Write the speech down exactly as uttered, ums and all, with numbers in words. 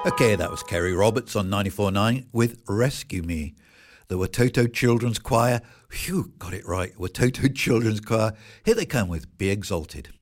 Okay, that was Kerry Roberts on ninety-four point nine with Rescue Me. The Watoto Children's Choir, phew, got it right, Watoto Children's Choir, here they come with Be Exalted.